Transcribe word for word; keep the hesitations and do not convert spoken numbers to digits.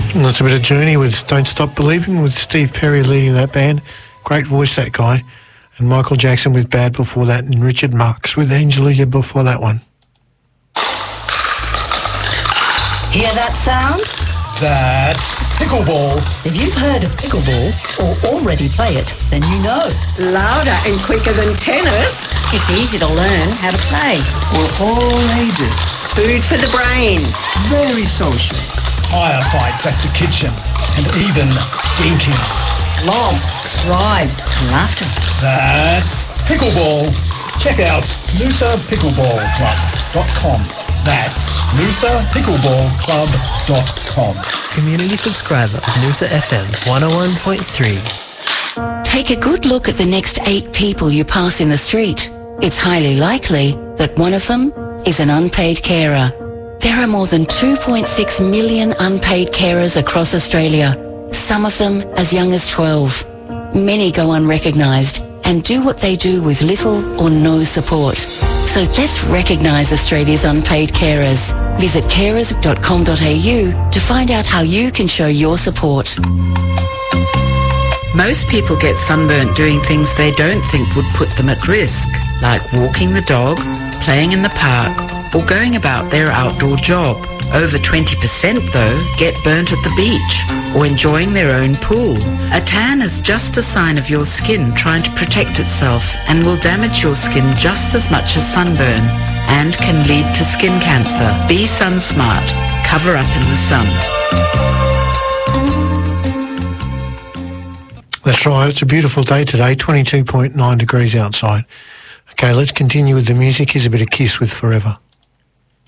And that's a bit of Journey with Don't Stop Believing, with Steve Perry leading that band. Great voice, that guy. And Michael Jackson with Bad before that, and Richard Marx with Angelia before that one. Hear that sound? That's pickleball. If you've heard of pickleball or already play it, then you know. Louder and quicker than tennis. It's easy to learn how to play. For all ages. Food for the brain. Very social. Firefights at the kitchen and even dinking. Lobs, drives, laughter. That's pickleball. Check out noosa pickleball club dot com. That's noosa pickleball club dot com. Community subscriber of Noosa F M one oh one point three. Take a good look at the next eight people you pass in the street. It's highly likely that one of them is an unpaid carer. There are more than two point six million unpaid carers across Australia, some of them as young as twelve. Many go unrecognised and do what they do with little or no support. So let's recognise Australia's unpaid carers. Visit carers dot com dot a u to find out how you can show your support. Most people get sunburnt doing things they don't think would put them at risk, like walking the dog, playing in the park, or going about their outdoor job. Over twenty percent, though, get burnt at the beach or enjoying their own pool. A tan is just a sign of your skin trying to protect itself and will damage your skin just as much as sunburn and can lead to skin cancer. Be sun smart. Cover up in the sun. That's right. It's a beautiful day today, twenty-two point nine degrees outside. Okay, let's continue with the music. Here's a bit of Kiss with Forever.